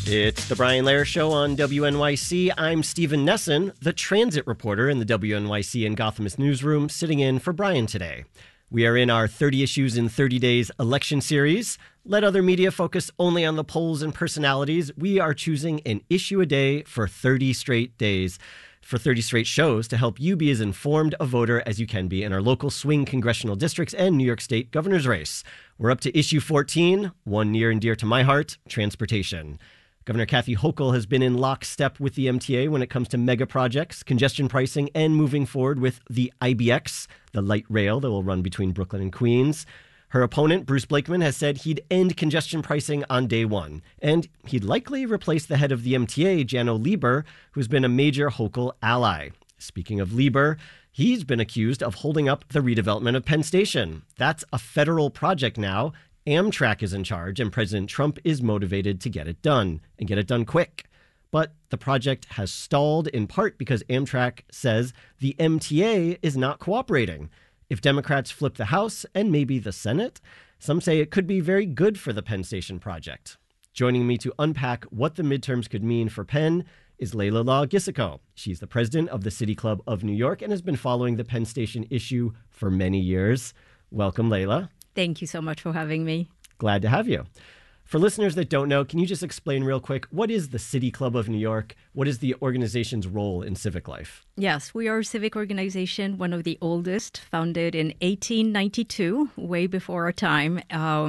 It's the Brian Lehrer Show on WNYC. I'm Stephen Nesson, the transit reporter in the WNYC and Gothamist newsroom, sitting in for Brian today. We are in our 30 Issues in 30 Days election series. Let other media focus only on the polls and personalities. We are choosing an issue a day for 30 straight days, for 30 straight shows to help you be as informed a voter as you can be in our local swing congressional districts and New York State governor's race. We're up to issue 14, one near and dear to my heart, transportation. Governor Kathy Hochul has been in lockstep with the MTA when it comes to mega projects, congestion pricing, and moving forward with the IBX, the light rail that will run between Brooklyn and Queens. Her opponent, Bruce Blakeman, has said he'd end congestion pricing on day one, and he'd likely replace the head of the MTA, Janno Lieber, who's been a major Hochul ally. Speaking of Lieber, he's been accused of holding up the redevelopment of Penn Station. That's a federal project now. Amtrak is in charge, and President Trump is motivated to get it done, and get it done quick. But the project has stalled in part because Amtrak says the MTA is not cooperating. If Democrats flip the House and maybe the Senate, some say it could be very good for the Penn Station project. Joining me to unpack what the midterms could mean for Penn is Leila Law-Gisico. She's the president of the City Club of New York and has been following the Penn Station issue for many years. Welcome, Leila. Thank you so much for having me. Glad to have you. For listeners that don't know, can you just explain real quick, what is the City Club of New York? What is the organization's role in civic life? Yes, we are a civic organization, one of the oldest, founded in 1892, way before our time,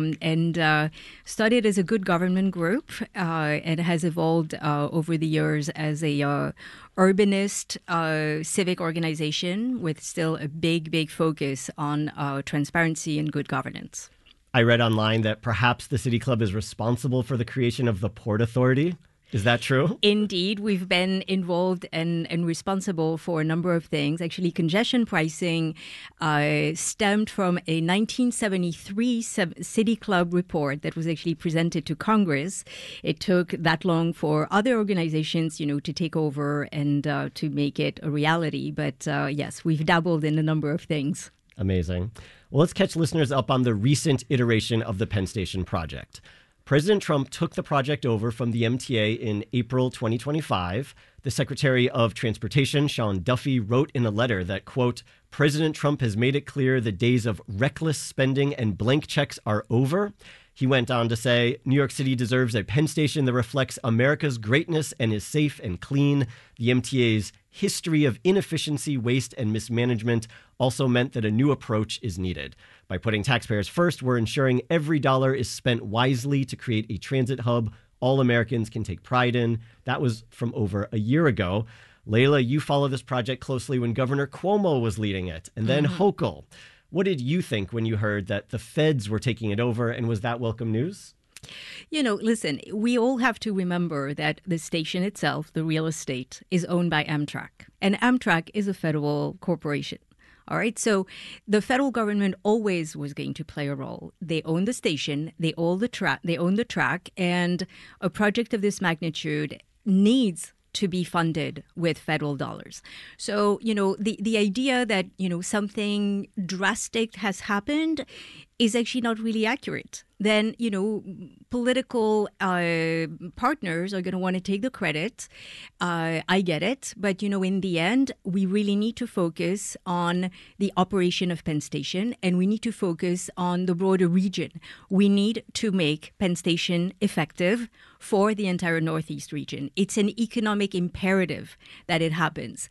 and started as a good government group and has evolved over the years as a urbanist civic organization with still a big focus on transparency and good governance. I read online that perhaps the City Club is responsible for the creation of the Port Authority. Is that true? Indeed. We've been involved and responsible for a number of things. Actually, congestion pricing stemmed from a 1973 City Club report that was actually presented to Congress. It took that long for other organizations, to take over and to make it a reality. But yes, we've dabbled in a number of things. Amazing. Well, let's catch listeners up on the recent iteration of the Penn Station project. President Trump took the project over from the MTA in April 2025. The Secretary of Transportation, Sean Duffy, wrote in a letter that, quote, President Trump has made it clear the days of reckless spending and blank checks are over. He went on to say, New York City deserves a Penn Station that reflects America's greatness and is safe and clean. The MTA's history of inefficiency, waste, and mismanagement also meant that a new approach is needed. By putting taxpayers first, we're ensuring every dollar is spent wisely to create a transit hub all Americans can take pride in. That was from over a year ago. Leila, you follow this project closely when Governor Cuomo was leading it, and then Hochul. What did you think when you heard that the feds were taking it over, and was that welcome news? Listen, we all have to remember that the station itself, the real estate, is owned by Amtrak. And Amtrak is a federal corporation. All right. So the federal government always was going to play a role. They own the station, they own the track, and a project of this magnitude needs to be funded with federal dollars. So, the idea that, something drastic has happened is actually not really accurate. Then, political partners are going to want to take the credit. I get it. But, in the end, we really need to focus on the operation of Penn Station, and we need to focus on the broader region. We need to make Penn Station effective for the entire Northeast region. It's an economic imperative that it happens.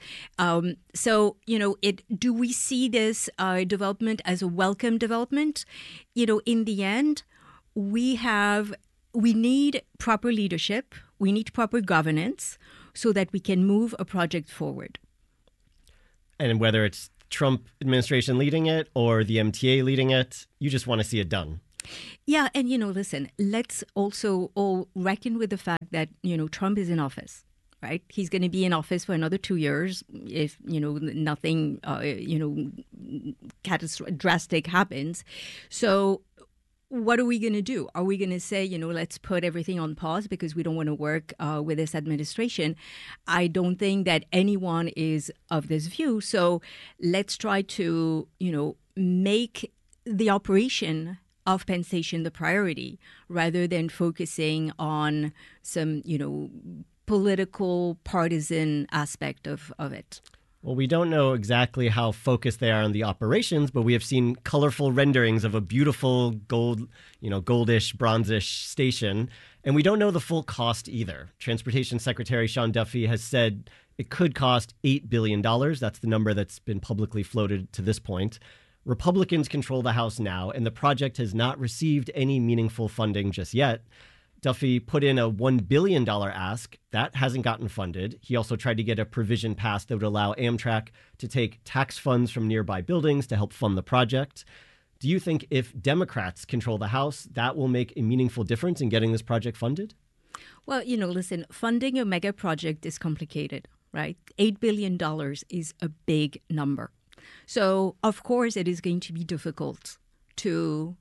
Do we see this development as a welcome development? In the end, we need proper leadership, we need proper governance so that we can move a project forward. And whether it's Trump administration leading it or the MTA leading it, you just want to see it done. Yeah, and listen, let's also all reckon with the fact that, Trump is in office. Right, he's going to be in office for another 2 years if nothing drastic happens. So what are we going to do? Are we going to say, let's put everything on pause because we don't want to work with this administration? I don't think that anyone is of this view. So let's try to, make the operation of Penn Station the priority rather than focusing on some, political partisan aspect of it. Well, we don't know exactly how focused they are on the operations, but we have seen colorful renderings of a beautiful goldish, bronzish station. And we don't know the full cost either. Transportation Secretary Sean Duffy has said it could cost $8 billion. That's the number that's been publicly floated to this point. Republicans control the House now, and the project has not received any meaningful funding just yet. Duffy put in a $1 billion ask. That hasn't gotten funded. He also tried to get a provision passed that would allow Amtrak to take tax funds from nearby buildings to help fund the project. Do you think if Democrats control the House, that will make a meaningful difference in getting this project funded? Well, listen, funding a mega project is complicated, right? $8 billion is a big number. So, of course, it is going to be difficult to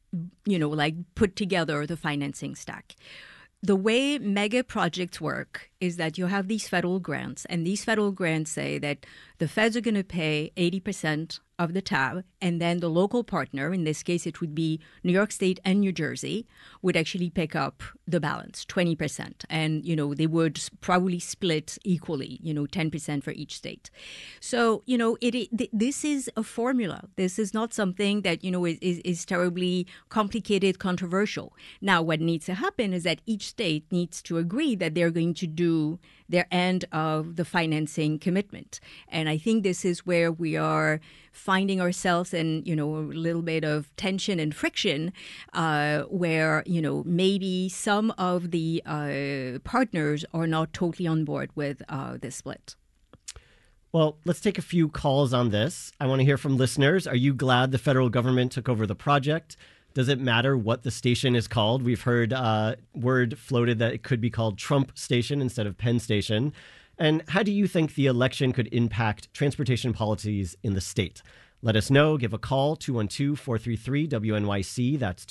put together the financing stack. The way mega projects work is that you have these federal grants, and these federal grants say that the feds are going to pay 80% of the tab, and then the local partner, in this case it would be New York State and New Jersey, would actually pick up the balance, 20%. And, they would probably split equally, 10% for each state. So, this is a formula. This is not something that, is terribly complicated, controversial. Now, what needs to happen is that each state needs to agree that they're going to do their end of the financing commitment. And I think this is where we are finding ourselves in, a little bit of tension and friction, where, maybe some of the partners are not totally on board with this split. Well, let's take a few calls on this. I want to hear from listeners. Are you glad the federal government took over the project? Does it matter what the station is called? We've heard word floated that it could be called Trump Station instead of Penn Station. And how do you think the election could impact transportation policies in the state? Let us know. Give a call, 212-433-WNYC. That's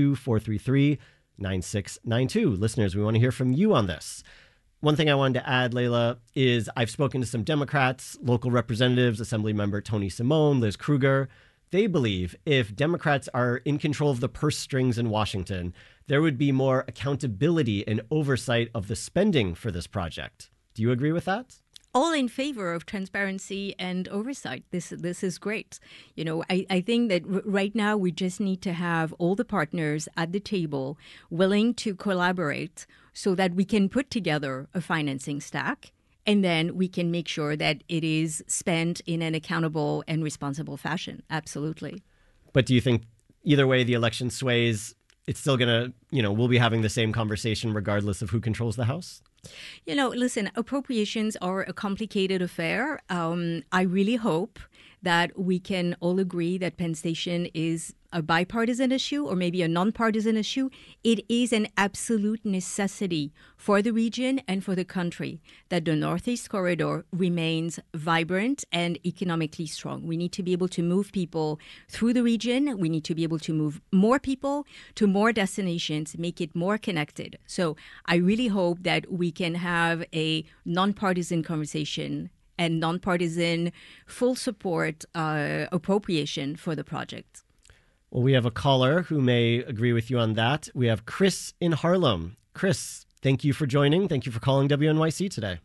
212-433-9692. Listeners, we want to hear from you on this. One thing I wanted to add, Leila, is I've spoken to some Democrats, local representatives, Assemblymember Tony Simone, Liz Krueger. They believe if Democrats are in control of the purse strings in Washington, there would be more accountability and oversight of the spending for this project. Do you agree with that? All in favor of transparency and oversight. This is great. I think that right now we just need to have all the partners at the table willing to collaborate so that we can put together a financing stack. And then we can make sure that it is spent in an accountable and responsible fashion. Absolutely. But do you think either way the election sways, it's still going to, we'll be having the same conversation regardless of who controls the House? Listen, appropriations are a complicated affair. I really hope that we can all agree that Penn Station is a bipartisan issue or maybe a nonpartisan issue. It is an absolute necessity for the region and for the country that the Northeast Corridor remains vibrant and economically strong. We need to be able to move people through the region. We need to be able to move more people to more destinations, make it more connected. So I really hope that we can have a nonpartisan conversation and nonpartisan full support appropriation for the project. Well, we have a caller who may agree with you on that. We have Chris in Harlem. Chris, thank you for joining. Thank you for calling WNYC today.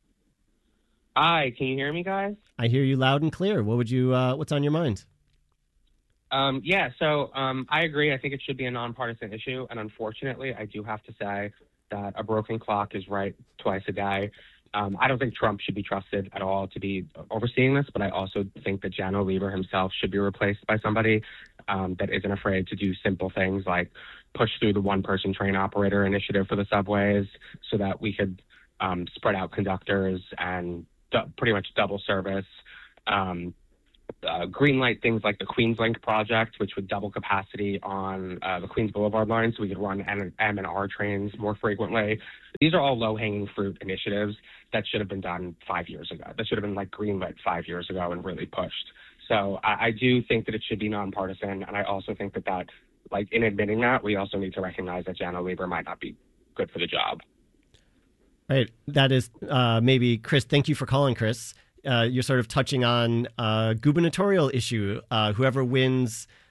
Hi, can you hear me, guys? I hear you loud and clear. What's on your mind? I agree. I think it should be a nonpartisan issue. And unfortunately, I do have to say that a broken clock is right twice a day. I don't think Trump should be trusted at all to be overseeing this, but I also think that Janno Lieber himself should be replaced by somebody that isn't afraid to do simple things like push through the one-person train operator initiative for the subways so that we could spread out conductors and pretty much double service. Greenlight things like the Queenslink project, which would double capacity on the Queens Boulevard line so we could run M and R trains more frequently. These are all low-hanging fruit initiatives that should have been done 5 years ago. That should have been greenlit 5 years ago and really pushed. So I do think that it should be nonpartisan, and I also think that in admitting that, we also need to recognize that Janno Lieber might not be good for the job. Right. That is maybe, Chris, thank you for calling, Chris. You're sort of touching on a gubernatorial issue. Whoever wins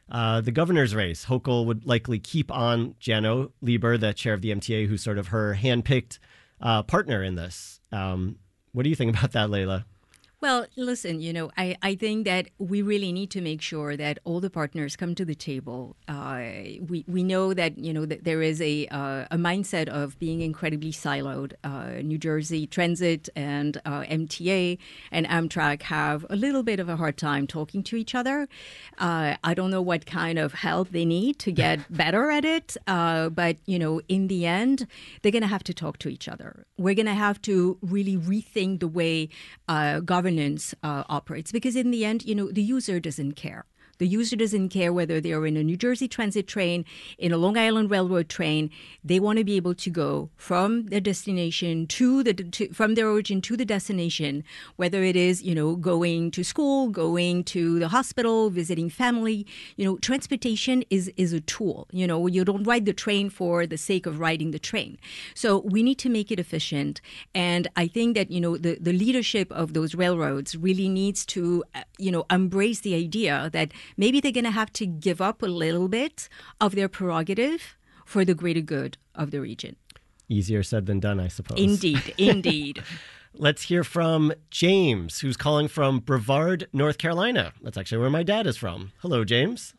the governor's race. Hochul would likely keep on Janno Lieber, the chair of the MTA, who's sort of her handpicked partner in this. What do you think about that, Leila? Well, listen, I think that we really need to make sure that all the partners come to the table. We know that, that there is a mindset of being incredibly siloed. New Jersey Transit and MTA and Amtrak have a little bit of a hard time talking to each other. I don't know what kind of help they need to get better at it. But, in the end, they're going to have to talk to each other. We're going to have to really rethink the way governance operates, because in the end, the user doesn't care. The user doesn't care whether they're in a New Jersey Transit train, in a Long Island Railroad train. They want to be able to go from their destination from their origin to the destination, whether it is, going to school, going to the hospital, visiting family. Transportation is a tool. You don't ride the train for the sake of riding the train. So we need to make it efficient. And I think that, the leadership of those railroads really needs to, embrace the idea that maybe they're going to have to give up a little bit of their prerogative for the greater good of the region. Easier said than done, I suppose. Indeed. Let's hear from James, who's calling from Brevard, North Carolina. That's actually where my dad is from. Hello, James.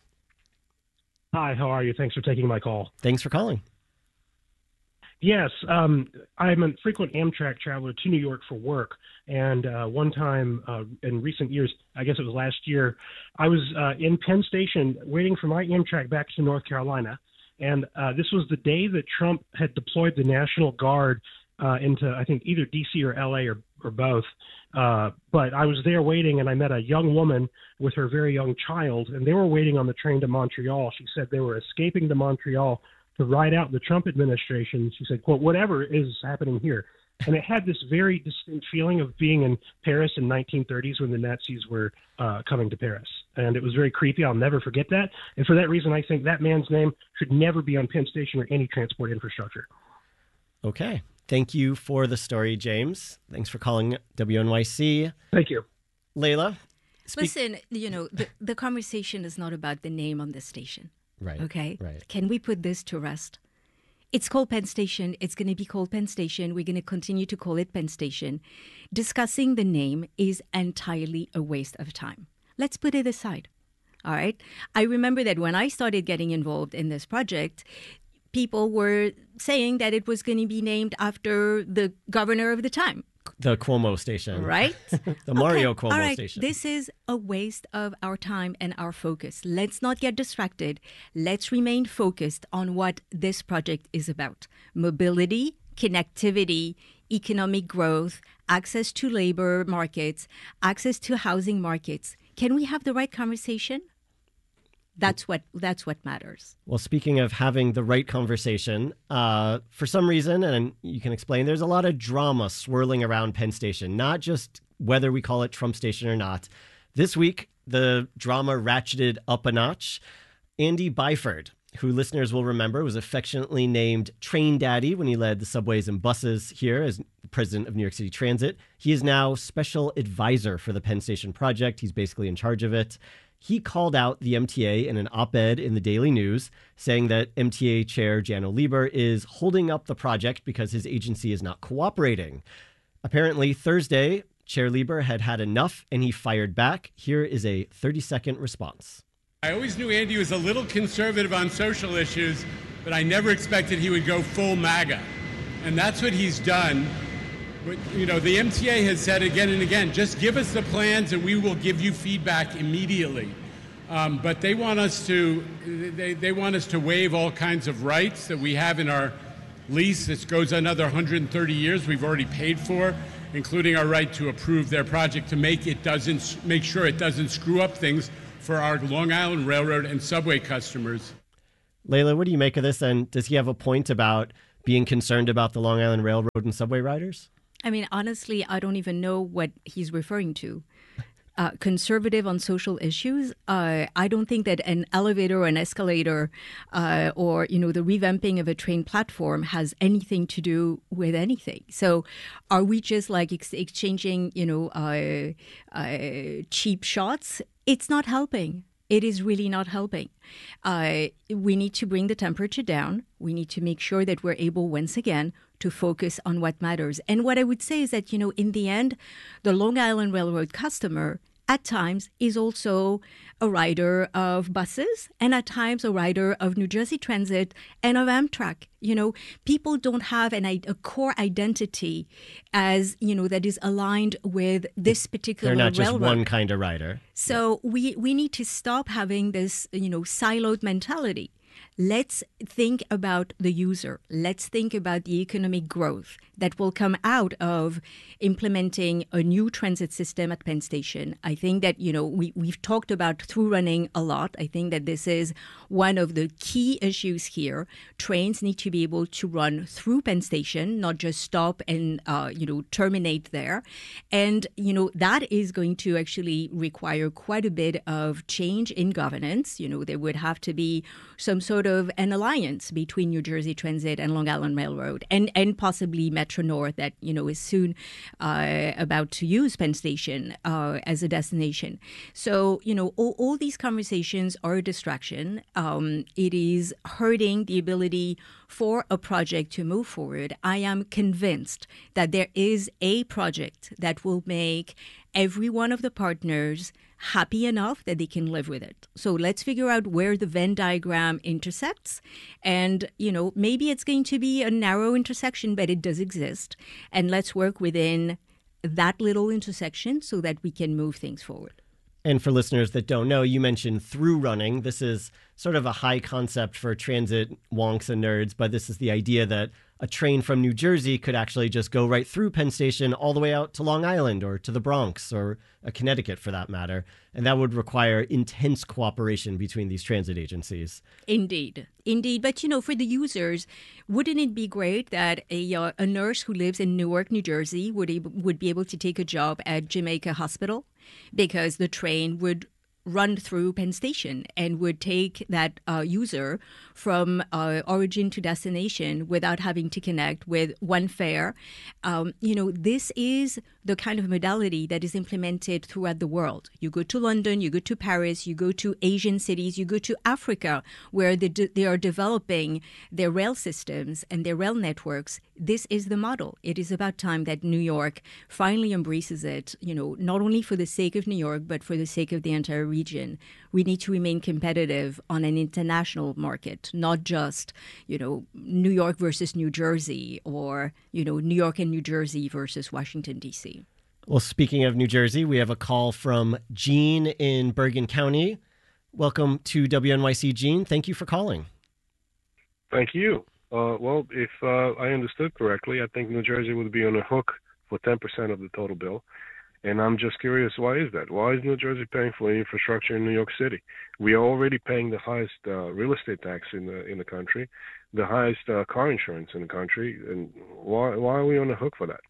Hi, how are you? Thanks for taking my call. Thanks for calling. Yes, I'm a frequent Amtrak traveler to New York for work. And one time in recent years, I guess it was last year, I was in Penn Station waiting for my Amtrak back to North Carolina. And this was the day that Trump had deployed the National Guard into, I think, either D.C. or L.A. or both. But I was there waiting, and I met a young woman with her very young child, and they were waiting on the train to Montreal. She said they were escaping to Montreal to ride out the Trump administration. She said, quote, whatever is happening here. And it had this very distinct feeling of being in Paris in 1930s when the Nazis were coming to Paris. And it was very creepy. I'll never forget that. And for that reason, I think that man's name should never be on Penn Station or any transport infrastructure. Okay. Thank you for the story, James. Thanks for calling WNYC. Thank you. Leila? Listen, the conversation is not about the name on the station. Right. Okay? Right. Can we put this to rest? It's called Penn Station. It's going to be called Penn Station. We're going to continue to call it Penn Station. Discussing the name is entirely a waste of time. Let's put it aside. All right? I remember that when I started getting involved in this project, people were saying that it was going to be named after the governor of the time. The Cuomo station. Right? The Mario Cuomo all right. station. This is a waste of our time and our focus. Let's not get distracted. Let's remain focused on what this project is about. Mobility, connectivity, economic growth, access to labor markets, access to housing markets. Can we have the right conversation? That's what matters. Well, speaking of having the right conversation, for some reason, and you can explain, there's a lot of drama swirling around Penn Station, not just whether we call it Trump Station or not. This week, the drama ratcheted up a notch. Andy Byford, who listeners will remember was affectionately named Train Daddy when he led the subways and buses here as president of New York City Transit. He is now special advisor for the Penn Station project. He's basically in charge of it. He called out the MTA in an op-ed in the Daily News, saying that MTA Chair Janno Lieber is holding up the project because his agency is not cooperating. Apparently, Thursday, Chair Lieber had enough, and he fired back. Here is a 30-second response. I always knew Andy was a little conservative on social issues, but I never expected he would go full MAGA. And that's what he's done. But, the MTA has said again and again, just give us the plans and we will give you feedback immediately. But they want us to waive all kinds of rights that we have in our lease. This goes another 130 years we've already paid for, including our right to approve their project to make sure it doesn't screw up things for our Long Island Railroad and subway customers. Leila, what do you make of this? And does he have a point about being concerned about the Long Island Railroad and subway riders? I mean, honestly, I don't even know what he's referring to. Conservative on social issues. I don't think that an elevator or an escalator or, the revamping of a train platform has anything to do with anything. So are we just like exchanging, cheap shots? It's not helping. it is really not helping. We need to bring the temperature down. We need to make sure that we're able, once again, to focus on what matters. And what I would say is that, in the end, the Long Island Railroad customer at times is also a rider of buses and at times a rider of New Jersey Transit and of Amtrak. People don't have a core identity as, that is aligned with this particular railroad. They're not just one kind of rider. So we need to stop having this, siloed mentality. Let's think about the user. Let's think about the economic growth that will come out of implementing a new transit system at Penn Station. I think that, we've talked about through running a lot. I think that this is one of the key issues here. Trains need to be able to run through Penn Station, not just stop and, terminate there. And, that is going to actually require quite a bit of change in governance. There would have to be some sort of an alliance between New Jersey Transit and Long Island Railroad and possibly Metro North that, is soon about to use Penn Station as a destination. So, all these conversations are a distraction. It is hurting the ability for a project to move forward. I am convinced that there is a project that will make every one of the partners happy enough that they can live with it. So let's figure out where the Venn diagram intersects. And, maybe it's going to be a narrow intersection, but it does exist. And let's work within that little intersection so that we can move things forward. And for listeners that don't know, you mentioned through running. This is sort of a high concept for transit wonks and nerds, but this is the idea that a train from New Jersey could actually just go right through Penn Station all the way out to Long Island or to the Bronx or Connecticut for that matter. And that would require intense cooperation between these transit agencies. Indeed. But, for the users, wouldn't it be great that a nurse who lives in Newark, New Jersey would be able to take a job at Jamaica Hospital because the train would run through Penn Station and would take that user from origin to destination without having to connect with one fare. This is the kind of modality that is implemented throughout the world. You go to London, you go to Paris, you go to Asian cities, you go to Africa, where they are developing their rail systems and their rail networks. This is the model. It is about time that New York finally embraces it, not only for the sake of New York, but for the sake of the entire region. We need to remain competitive on an international market, not just, New York versus New Jersey or, New York and New Jersey versus Washington, D.C. Well, speaking of New Jersey, we have a call from Gene in Bergen County. Welcome to WNYC, Gene. Thank you for calling. Thank you. Well, if I understood correctly, I think New Jersey would be on the hook for 10% of the total bill. And I'm just curious, why is that? Why is New Jersey paying for infrastructure in New York City? We are already paying the highest real estate tax in the country, the highest car insurance in the country, and why are we on the hook for that?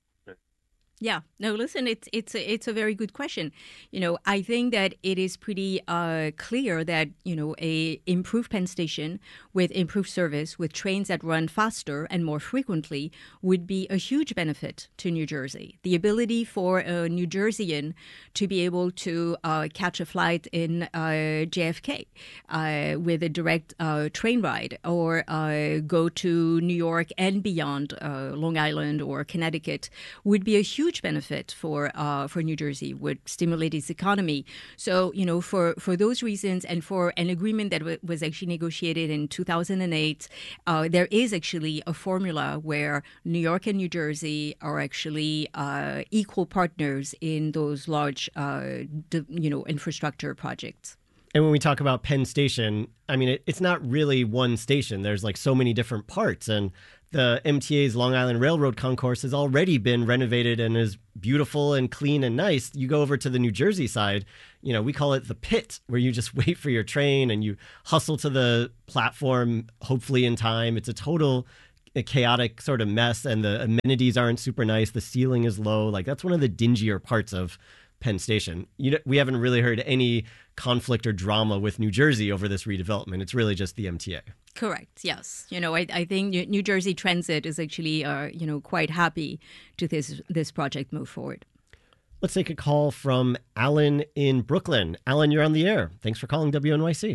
Yeah, no, listen, it's a very good question. I think that it is pretty clear that, a improved Penn Station with improved service, with trains that run faster and more frequently would be a huge benefit to New Jersey. The ability for a New Jerseyan to be able to catch a flight in JFK with a direct train ride or go to New York and beyond Long Island or Connecticut would be a huge benefit for New Jersey, would stimulate its economy. So, for those reasons and for an agreement that was actually negotiated in 2008, there is actually a formula where New York and New Jersey are actually equal partners in those large, infrastructure projects. And when we talk about Penn Station, I mean, it's not really one station. There's like so many different parts. And the MTA's Long Island Railroad Concourse has already been renovated and is beautiful and clean and nice. You go over to the New Jersey side, we call it the pit, where you just wait for your train and you hustle to the platform, hopefully in time. It's a total chaotic sort of mess, and the amenities aren't super nice. The ceiling is low. Like, that's one of the dingier parts of Penn Station. We haven't really heard any conflict or drama with New Jersey over this redevelopment. It's really just the MTA. Correct. Yes. I think New Jersey Transit is actually, quite happy to this project move forward. Let's take a call from Alan in Brooklyn. Alan, you're on the air. Thanks for calling WNYC.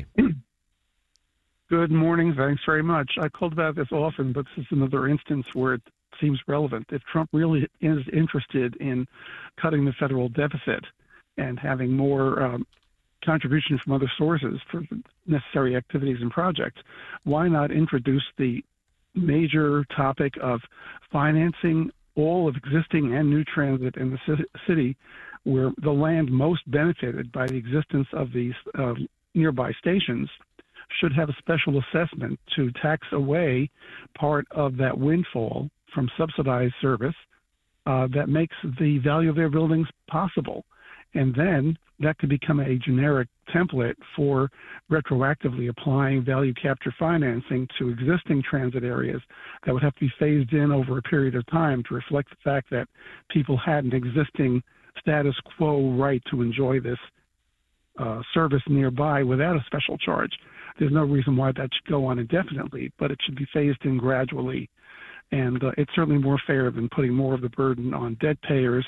Good morning. Thanks very much. I called about this often, but this is another instance where it seems relevant. If Trump really is interested in cutting the federal deficit and having more contribution from other sources for the necessary activities and projects, why not introduce the major topic of financing all of existing and new transit in the city where the land most benefited by the existence of these nearby stations should have a special assessment to tax away part of that windfall from subsidized service that makes the value of their buildings possible. And then that could become a generic template for retroactively applying value capture financing to existing transit areas that would have to be phased in over a period of time to reflect the fact that people had an existing status quo right to enjoy this service nearby without a special charge. There's no reason why that should go on indefinitely, but it should be phased in gradually. And it's certainly more fair than putting more of the burden on debt payers,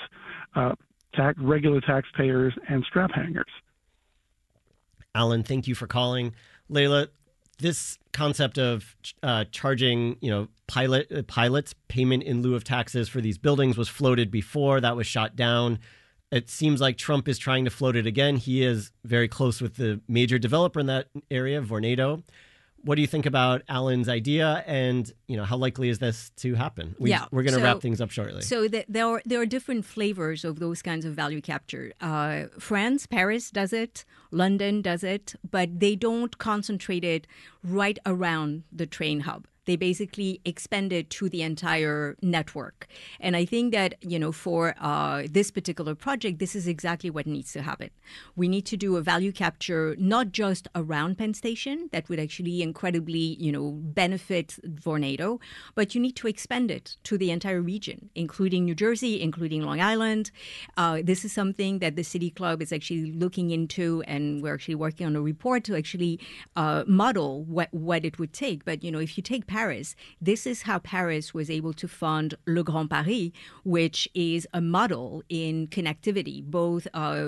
regular taxpayers, and strap hangers. Alan, thank you for calling. Leila, this concept of charging, pilots payment in lieu of taxes for these buildings was floated before. That was shot down. It seems like Trump is trying to float it again. He is very close with the major developer in that area, Vornado. What do you think about Alan's idea, and how likely is this to happen? We're going to wrap things up shortly. So there are different flavors of those kinds of value capture. France, Paris does it, London does it, but they don't concentrate it right around the train hub. They basically expand it to the entire network. And I think that, for this particular project, this is exactly what needs to happen. We need to do a value capture, not just around Penn Station, that would actually incredibly, benefit Vornado, but you need to expand it to the entire region, including New Jersey, including Long Island. This is something that the City Club is actually looking into, and we're actually working on a report to actually model what it would take. But, if you take Paris, this is how Paris was able to fund Le Grand Paris, which is a model in connectivity, both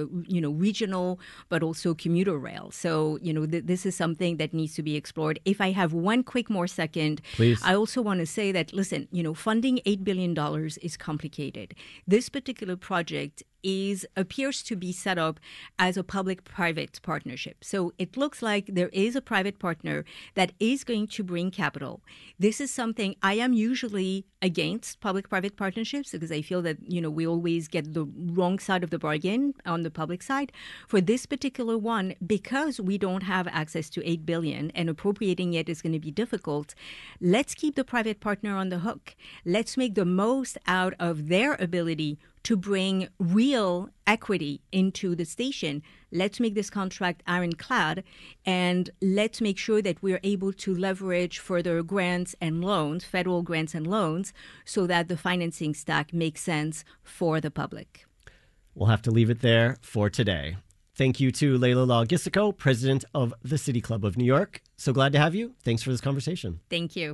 regional but also commuter rail. So this is something that needs to be explored. If I have one quick more second, please. I also want to say that funding $8 billion is complicated. This particular project appears to be set up as a public-private partnership. So it looks like there is a private partner that is going to bring capital. This is something I am usually against public-private partnerships because I feel that, we always get the wrong side of the bargain on the public side. For this particular one, because we don't have access to $8 billion and appropriating it is going to be difficult, let's keep the private partner on the hook. Let's make the most out of their ability to bring real equity into the station. Let's make this contract ironclad, and let's make sure that we're able to leverage further grants and loans, federal grants and loans, so that the financing stack makes sense for the public. We'll have to leave it there for today. Thank you to Leila Law-Gissico, president of the City Club of New York. So glad to have you. Thanks for this conversation. Thank you.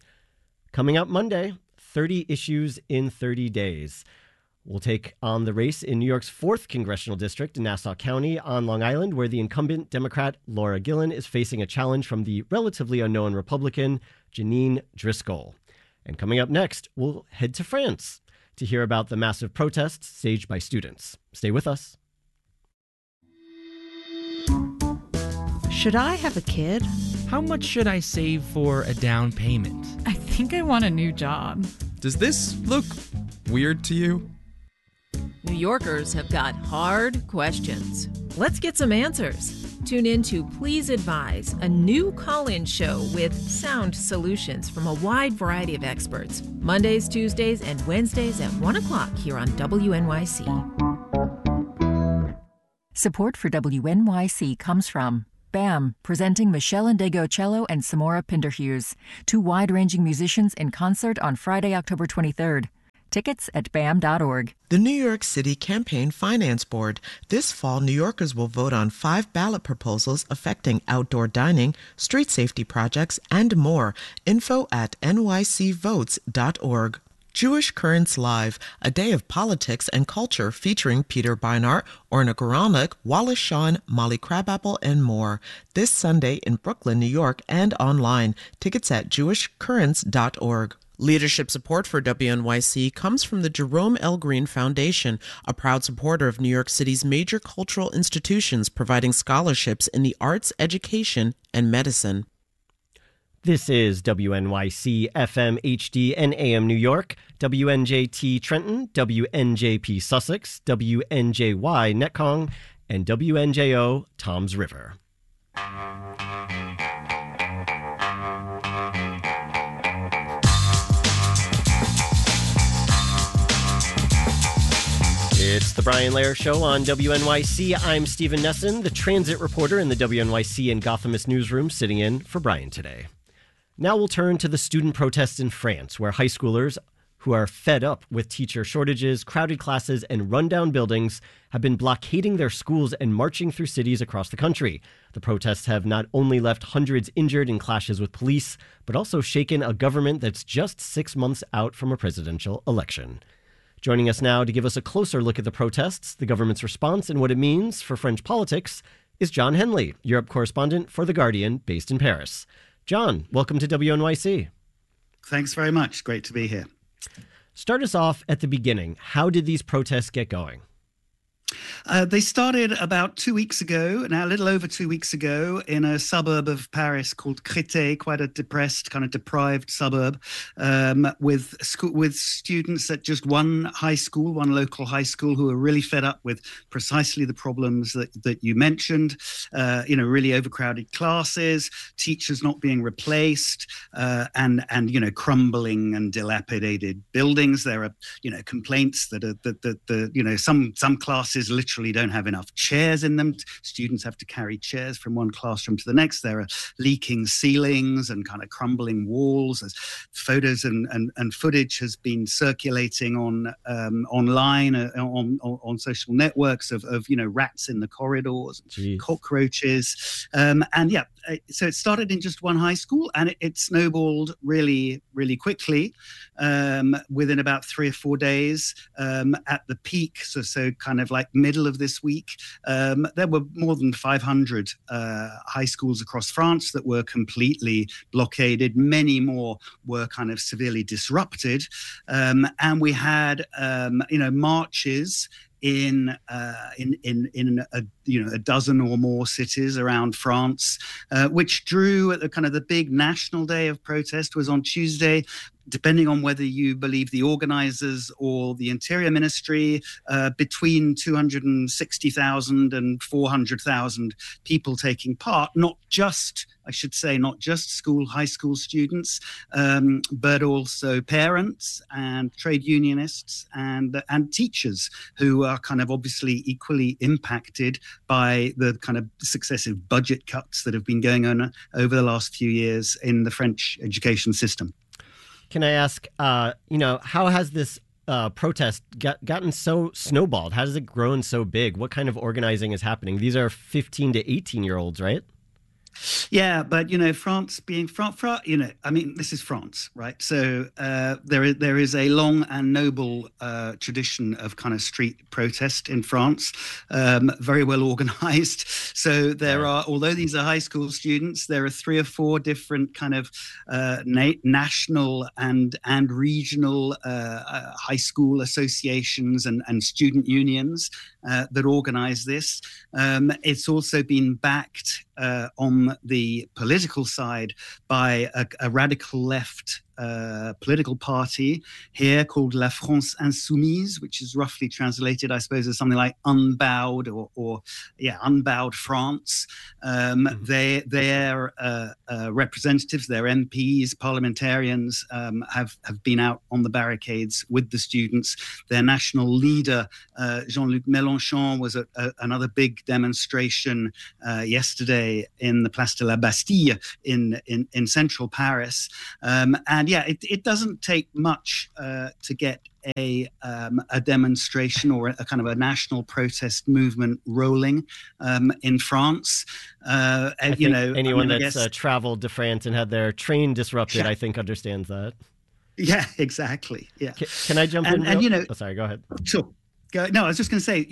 Coming up Monday, 30 issues in 30 days. We'll take on the race in New York's 4th Congressional District in Nassau County on Long Island, where the incumbent Democrat Laura Gillen is facing a challenge from the relatively unknown Republican Jeanine Driscoll. And coming up next, we'll head to France to hear about the massive protests staged by students. Stay with us. Should I have a kid? How much should I save for a down payment? I think I want a new job. Does this look weird to you? New Yorkers have got hard questions. Let's get some answers. Tune in to Please Advise, a new call-in show with sound solutions from a wide variety of experts. Mondays, Tuesdays, and Wednesdays at 1 o'clock here on WNYC. Support for WNYC comes from BAM, presenting Michelle Ndegeocello and Samora Pinderhughes, 2 wide-ranging musicians in concert on Friday, October 23rd. Tickets at BAM.org. The New York City Campaign Finance Board. This fall, New Yorkers will vote on 5 ballot proposals affecting outdoor dining, street safety projects, and more. Info at nycvotes.org. Jewish Currents Live, a day of politics and culture featuring Peter Beinart, Orna Guralnick, Wallace Shawn, Molly Crabapple, and more. This Sunday in Brooklyn, New York, and online. Tickets at jewishcurrents.org. Leadership support for WNYC comes from the Jerome L. Green Foundation, a proud supporter of New York City's major cultural institutions, providing scholarships in the arts, education, and medicine. This is WNYC FM HD and AM New York, WNJT Trenton, WNJP Sussex, WNJY Netcong, and WNJO Toms River. It's the Brian Lehrer Show on WNYC. I'm Stephen Nesson, the transit reporter in the WNYC and Gothamist newsroom, sitting in for Brian today. Now we'll turn to the student protests in France, where high schoolers who are fed up with teacher shortages, crowded classes, and rundown buildings have been blockading their schools and marching through cities across the country. The protests have not only left hundreds injured in clashes with police, but also shaken a government that's just 6 months out from a presidential election. Joining us now to give us a closer look at the protests, the government's response, and what it means for French politics is John Henley, Europe correspondent for The Guardian, based in Paris. John, welcome to WNYC. Thanks very much. Great to be here. Start us off at the beginning. How did these protests get going? They started about 2 weeks ago, now a little over 2 weeks ago, in a suburb of Paris called Créteil, quite a depressed, kind of deprived suburb, with students at just one local high school, who are really fed up with precisely the problems that you mentioned. Really overcrowded classes, teachers not being replaced, and crumbling and dilapidated buildings. There are complaints that some classes literally don't have enough chairs in them. Students have to carry chairs from one classroom to the next. There are leaking ceilings and kind of crumbling walls. As photos and footage has been circulating online on social networks of rats in the corridors, cockroaches, so it started in just one high school, and it snowballed really, really quickly. Within about 3 or 4 days, at the peak, so kind of like middle of this week, there were more than 500 high schools across France that were completely blockaded. Many more were kind of severely disrupted, and we had marches in a dozen or more cities around France, which drew the big national day of protest was on Tuesday. Depending on whether you believe the organizers or the Interior Ministry, between 260,000 and 400,000 people taking part, not just high school students, but also parents and trade unionists and teachers, who are kind of obviously equally impacted by the kind of successive budget cuts that have been going on over the last few years in the French education system. Can I ask, how has this protest gotten so snowballed? How has it grown so big? What kind of organizing is happening? These are 15 to 18-year-olds, right? Yeah, but France being France, this is France, right? So there is a long and noble tradition of kind of street protest in France, very well organized. So there are, although these are high school students, there are 3 or 4 different kind of national and regional high school associations and student unions that organize this. It's also been backed on the political side by a radical left political party here called La France Insoumise, which is roughly translated, I suppose, as something like unbowed or unbowed France. Their representatives, their MPs, parliamentarians have been out on the barricades with the students. Their national leader, Jean-Luc Mélenchon, was at another big demonstration yesterday in the Place de la Bastille in central Paris. And it doesn't take much to get a demonstration or a kind of a national protest movement rolling in France. Anyone that's traveled to France and had their train disrupted, I think, understands that. Yeah, exactly. Yeah. Can I jump in? And oh, sorry, go ahead. Sure. No, I was just going to say,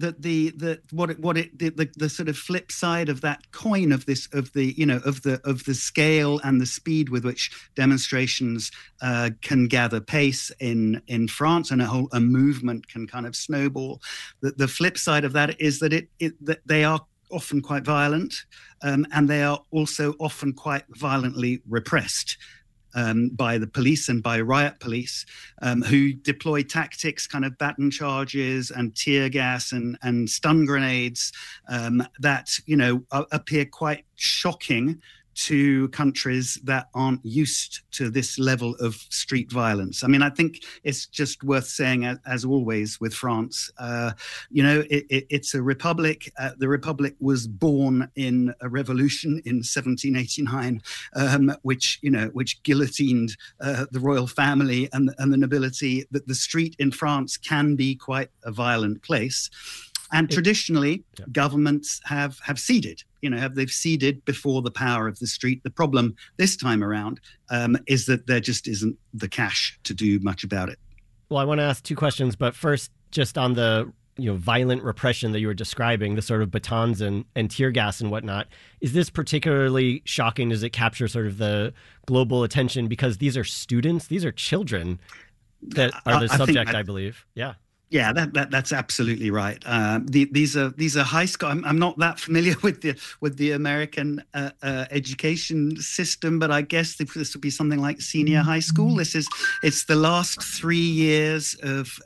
the sort of flip side of that coin of the scale and the speed with which demonstrations can gather pace in France, and a movement can kind of snowball. The flip side of that is that that they are often quite violent, and they are also often quite violently repressed. By the police and by riot police, who deploy tactics, kind of baton charges and tear gas and stun grenades that appear quite shocking to countries that aren't used to this level of street violence. I mean, I think it's just worth saying, as always with France, it's a republic. The republic was born in a revolution in 1789, which guillotined the royal family and the nobility. That the street in France can be quite a violent place. And traditionally, governments have ceded. They've ceded before the power of the street. The problem this time around is that there just isn't the cash to do much about it. Well, I want to ask two questions, but first, just on the violent repression that you were describing, the sort of batons and tear gas and whatnot. Is this particularly shocking? Does it capture sort of the global attention because these are students, these are children that are the subject, I believe. Yeah. Yeah, that's absolutely right. These are high school. I'm not that familiar with the American education system, but I guess this would be something like senior high school. It's the last 3 years of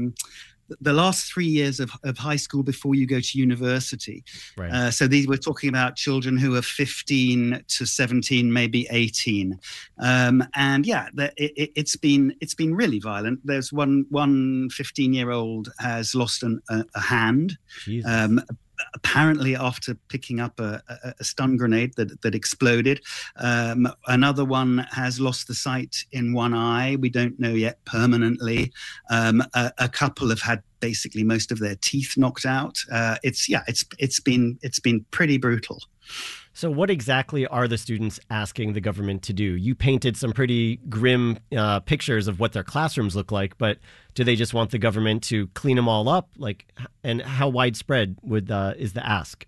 high school before you go to university. Right. So we're talking about children who are 15 to 17, maybe 18. And yeah, it's been really violent. There's one 15-year-old has lost a hand. Apparently after picking up a stun grenade that exploded. Another one has lost the sight in one eye. We don't know yet permanently. A couple have had basically most of their teeth knocked out. It's been pretty brutal. So what exactly are the students asking the government to do? You painted some pretty grim pictures of what their classrooms look like, but do they just want the government to clean them all up? And how widespread is the ask?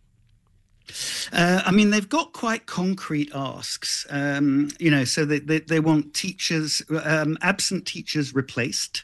I mean, they've got quite concrete asks, so they want teachers, absent teachers replaced.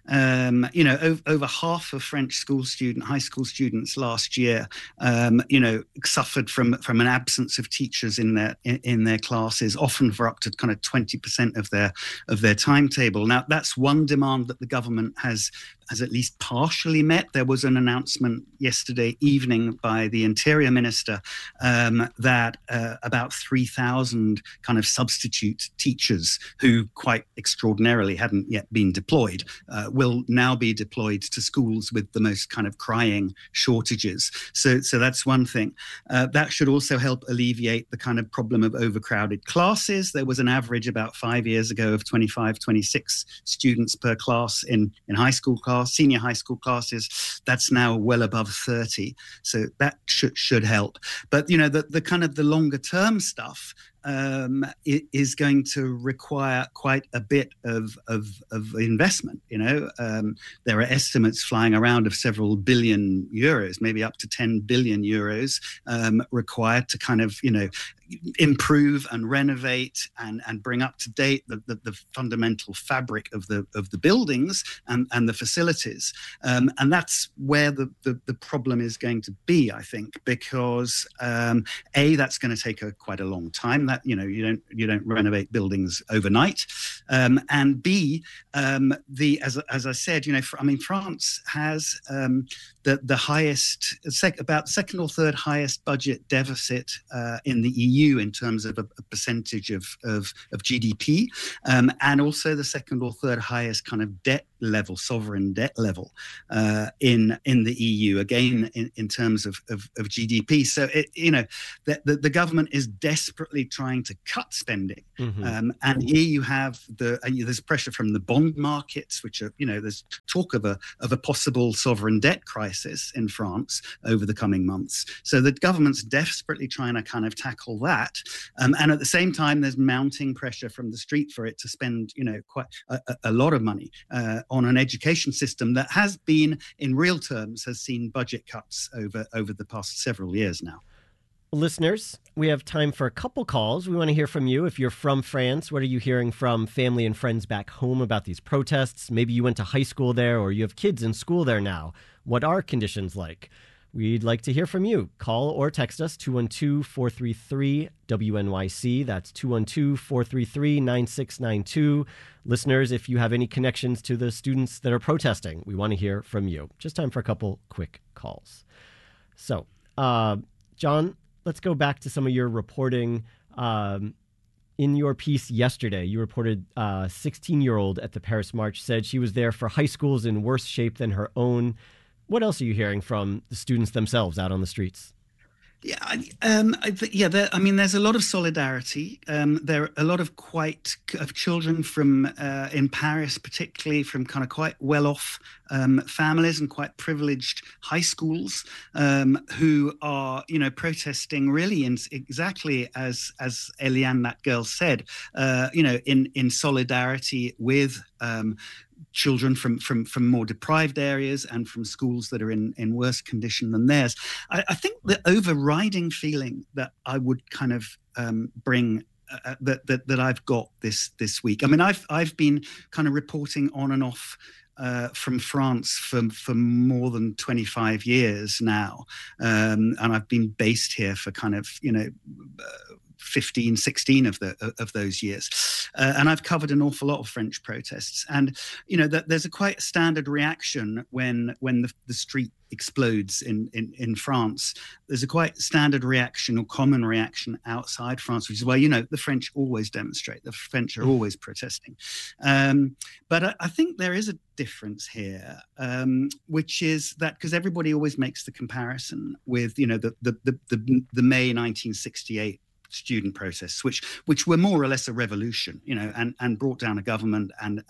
Over half of French high school students last year, suffered from an absence of teachers in their classes, often for up to kind of 20% of their timetable. Now, that's one demand that the government has at least partially met. There was an announcement yesterday evening by the Interior Minister that about 3,000 kind of substitute teachers who quite extraordinarily hadn't yet been deployed will now be deployed to schools with the most kind of crying shortages. So that's one thing. That should also help alleviate the kind of problem of overcrowded classes. There was an average about 5 years ago of 25, 26 students per class in senior high school classes. That's now well above 30. So that should help. But, the kind of the longer term stuff is going to require quite a bit of investment. There are estimates flying around of several billion euros, maybe up to 10 billion euros required to kind of, improve and renovate and bring up to date the fundamental fabric of the buildings and the facilities. And that's where the problem is going to be, I think, because that's going to take quite a long time. That you don't renovate buildings overnight, and B, as I said, France has the highest, about second or third highest budget deficit in the EU in terms of a percentage of GDP, and also the second or third highest kind of debt level, sovereign debt level in the EU, again in terms of GDP. So the government is desperately trying to cut spending, and here you have there's pressure from the bond markets, which are there's talk of a possible sovereign debt crisis in France over the coming months. So the government's desperately trying to kind of tackle that. And at the same time, there's mounting pressure from the street for it to spend, quite a lot of money on an education system that has been, in real terms, has seen budget cuts over the past several years now. Listeners, we have time for a couple calls. We want to hear from you. If you're from France, what are you hearing from family and friends back home about these protests? Maybe you went to high school there, or you have kids in school there now. What are conditions like? We'd like to hear from you. Call or text us 212-433-WNYC. That's 212-433-9692. Listeners, if you have any connections to the students that are protesting, we want to hear from you. Just time for a couple quick calls. So, John, let's go back to some of your reporting. In your piece yesterday, you reported a 16-year-old at the Paris March said she was there for high schools in worse shape than her own. What else are you hearing from the students themselves out on the streets? There's a lot of solidarity. There are a lot of children from in Paris, particularly from kind of quite well-off families and quite privileged high schools, who are, protesting really in exactly as Eliane, that girl, said, in solidarity with children from more deprived areas and from schools that are in worse condition than theirs. I think the overriding feeling that I would kind of bring that I've got this week. I mean, I've been kind of reporting on and off from France for more than 25 years now, and I've been based here for kind of 15, 16 of those years. And I've covered an awful lot of French protests. And, that there's a quite standard reaction when the street explodes in France. There's a quite standard reaction or common reaction outside France, which is why, the French always demonstrate. The French are always protesting. But I think there is a difference here, which is that because everybody always makes the comparison with, the May 1968 student protests, which were more or less a revolution, and brought down a government and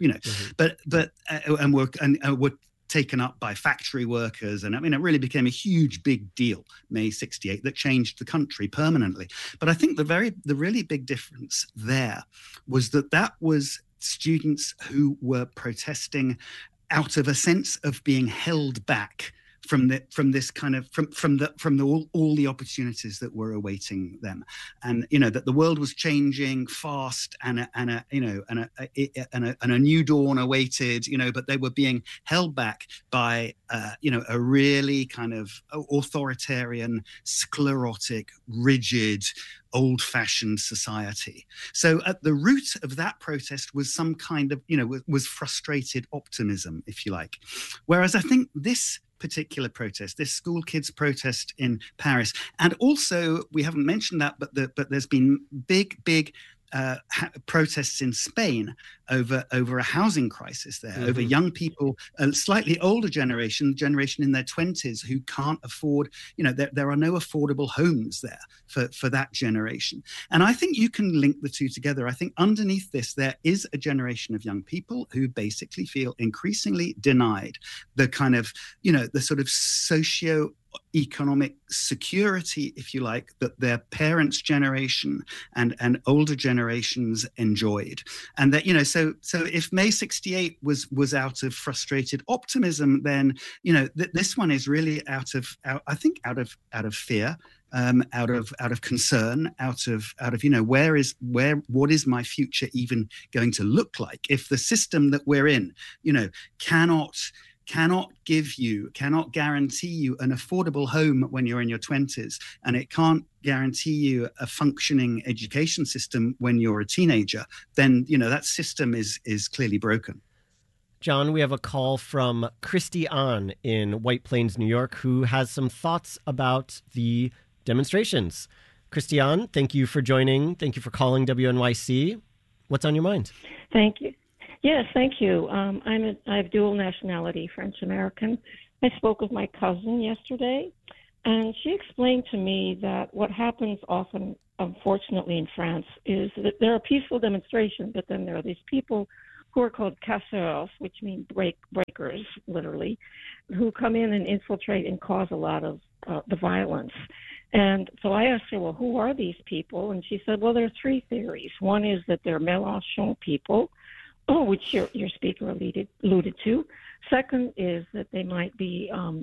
were taken up by factory workers. And it really became a huge, big deal, May 68, that changed the country permanently. But I think the really big difference there was that was students who were protesting out of a sense of being held back from all the opportunities that were awaiting them, and that the world was changing fast, and a new dawn awaited, but they were being held back by a really kind of authoritarian, sclerotic, rigid, old-fashioned society. So at the root of that protest was some kind of, was frustrated optimism, if you like. Whereas I think this particular protest, this school kids protest in Paris, and also we haven't mentioned that, but there's been big protests in Spain over a housing crisis there, over young people, a slightly older generation in their 20s who can't afford, there are no affordable homes there for that generation. And I think you can link the two together. I think underneath this, there is a generation of young people who basically feel increasingly denied the kind of, the sort of socio-economic security, if you like, that their parents' generation and older generations enjoyed. And that, so if May 68 was out of frustrated optimism, then, this one is really out of fear, out of concern, out of what is my future even going to look like if the system that we're in, cannot guarantee you an affordable home when you're in your 20s, and it can't guarantee you a functioning education system when you're a teenager, then, that system is clearly broken. John, we have a call from Christy Ahn in White Plains, New York, who has some thoughts about the demonstrations. Christy Ahn, thank you for joining. Thank you for calling WNYC. What's on your mind? Thank you. Yes, thank you. I have dual nationality, French-American. I spoke with my cousin yesterday, and she explained to me that what happens often, unfortunately, in France is that there are peaceful demonstrations, but then there are these people who are called casseurs, which mean breakers, literally, who come in and infiltrate and cause a lot of the violence. And so I asked her, well, who are these people? And she said, well, there are three theories. One is that they're Mélenchon people, which your speaker alluded to. Second is that they might be